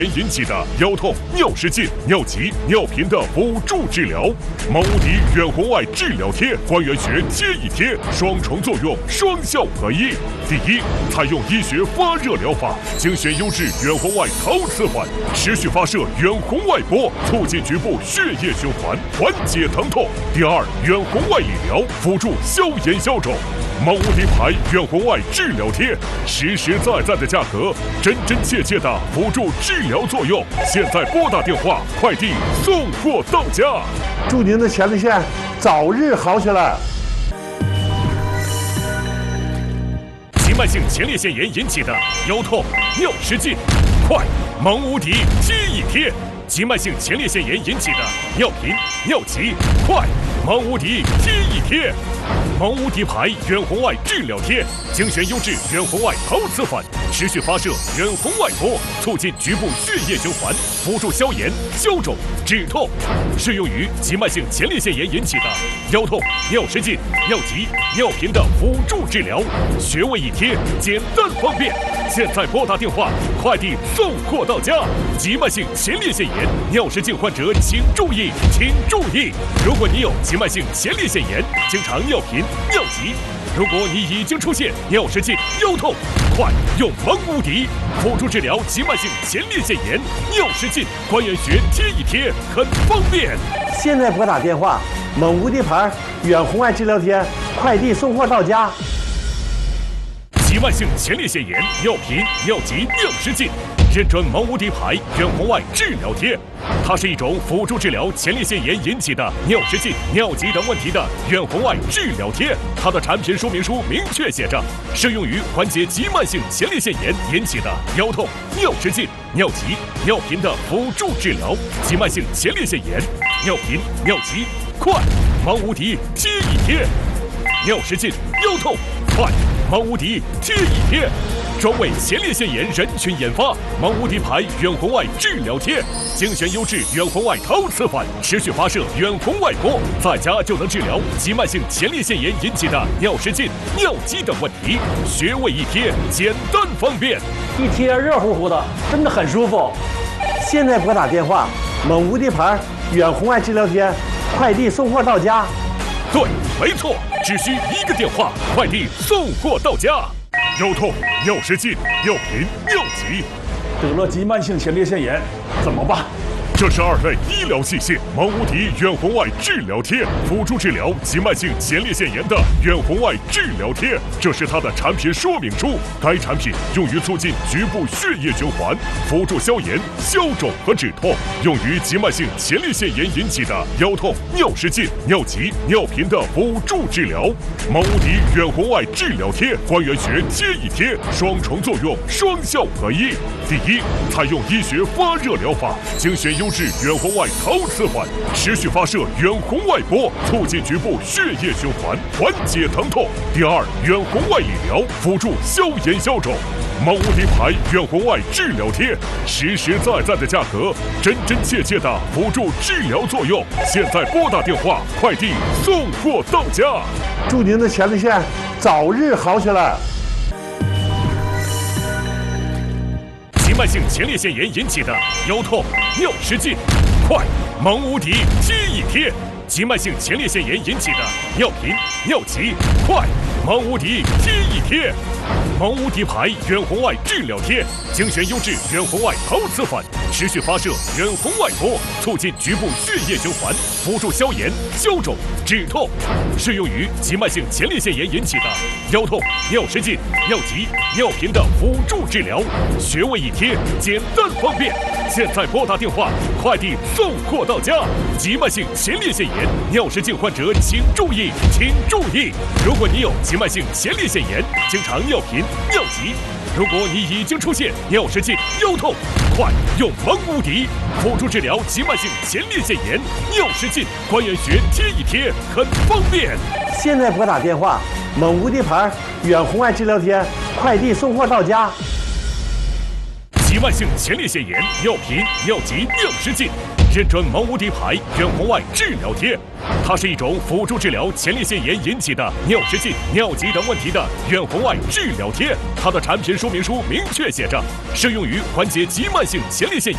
引起的腰痛、尿失禁、尿急、尿频的辅助治疗。毛无敌远红外治疗贴，关元穴贴一贴，双重作用，双效合一。第一，采用医学发热疗法，精选优质远红外陶瓷环，持续发射远红外波，促进局部血液循环，缓解疼痛。第二，远红外理疗，辅助消炎消肿。毛无敌牌远红外治疗贴，实实在在的价格，真真切切的辅助治疗作用。现在拨打电话，快递送货到家。 祝您的前列腺早日好起来。 急慢性前列腺炎引起的腰痛、尿失禁，快，毛无敌贴一贴。急慢性前列腺炎引起的尿频、尿急，快，毛无敌贴一贴。毛无敌牌远红外治疗贴，精选优质远红外陶瓷环，持续发射远红外波，促进局部血液循环，辅助消炎、消肿、止痛，适用于急慢性前列腺炎引起的腰痛、尿失禁、尿急、尿频的辅助治疗，穴位一贴，简单方便。现在拨打电话，快递送货到家。急慢性前列腺炎、尿失禁患者请注意，请注意！如果你有急慢性前列腺炎，经常尿频、尿急，如果你已经出现尿失禁、腰痛，快用毛无敌辅助治疗急慢性前列腺炎、尿失禁，关元穴贴一贴，很方便。 现在拨打电话，蒙无敌牌远红外治疗贴，快递送货到家。 急慢性前列腺炎、尿频、尿急、尿失禁，认准毛无敌牌远红外治疗贴。它是一种辅助治疗前列腺炎引起的尿失禁、尿急等问题的远红外治疗贴。它的产品说明书明确写着，适用于缓解急慢性前列腺炎引起的腰痛、尿失禁、尿急、尿频的辅助治疗。急慢性前列腺炎、尿频、尿急，快，毛无敌贴一贴。尿失禁、腰痛，快，毛无敌贴一贴。专为前列腺炎人群研发，毛无敌牌远红外治疗贴，精选优质远红外陶瓷环，持续发射远红外波，在家就能治疗急慢性前列腺炎引起的尿失禁、尿急等问题。穴位一贴，简单方便， 一贴热乎乎的，真的很舒服。 现在拨打电话，蒙无敌牌远红外治疗贴，快递送货到家。 对，没错，只需一个电话，快递送货到家。腰痛、尿失禁、尿频、尿急， 得了急慢性前列腺炎怎么办？ 这是2类医疗器械毛无敌远红外治疗贴，辅助治疗急慢性前列腺炎的远红外治疗贴。这是它的产品说明书。该产品用于促进局部血液循环，辅助消炎、消肿和止痛，用于急慢性前列腺炎引起的腰痛、尿失禁、尿急、尿频的辅助治疗。毛无敌远红外治疗贴，关元穴贴一贴，双重作用，双效合一。第一，采用医学发热疗法，精选优质远红外陶瓷环，持续发射远红外波，促进局部血液循环，缓解疼痛。第二，远红外理疗，辅助消炎消肿。毛无敌牌远红外治疗贴，实实在在的价格，真真切切的辅助治疗作用。现在拨打电话，快递送货到家。 祝您的前列腺早日好起来。 急慢性前列腺炎引起的腰痛、尿失禁，快，毛无敌贴一贴。急慢性前列腺炎引起的尿频、尿急，快，毛无敌贴一贴。毛无敌牌远红外治疗贴，精选优质远红外陶瓷环，持续发射远红外波，促进局部血液循环，辅助消炎、消肿、止痛，适用于急慢性前列腺炎引起的腰痛、尿失禁、尿急、尿频的辅助治疗。穴位一贴，简单方便。现在拨打电话，快递送货到家。急慢性前列腺炎、尿失禁患者请注意，请注意！如果你有急慢性前列腺炎，经常尿频、尿急，如果你已经出现尿失禁、腰痛，快用毛无敌辅助治疗急慢性前列腺炎、尿失禁，关元穴贴一贴，很方便。 现在拨打电话，蒙无敌牌远红外治疗贴，快递送货到家。 急慢性前列腺炎、尿频、尿急、尿失禁，认准毛无敌牌远红外治疗贴。它是一种辅助治疗前列腺炎引起的尿失禁、尿急等问题的远红外治疗贴。它的产品说明书明确写着，适用于缓解急慢性前列腺炎